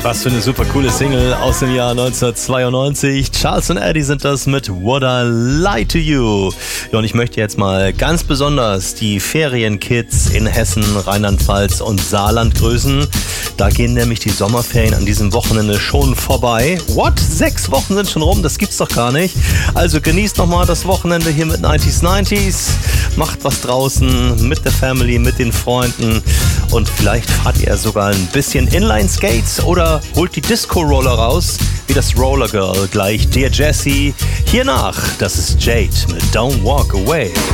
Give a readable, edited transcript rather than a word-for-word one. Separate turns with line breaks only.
Was für eine super coole Single aus dem Jahr 1992. Charles und Eddie sind das mit Would I Lie to You. Ja, und ich möchte jetzt mal ganz besonders die Ferienkids in Hessen, Rheinland-Pfalz und Saarland grüßen. Da gehen nämlich die Sommerferien an diesem Wochenende schon vorbei. What? 6 Wochen sind schon rum? Das gibt's doch gar nicht. Also genießt nochmal das Wochenende hier mit 90s. Macht was draußen mit der Family, mit den Freunden. Und vielleicht fahrt ihr sogar ein bisschen Inline-Skates oder holt die Disco-Roller raus, wie das Roller Girl gleich Dear Jessie. Hiernach, das ist Jade mit Don't Walk Away.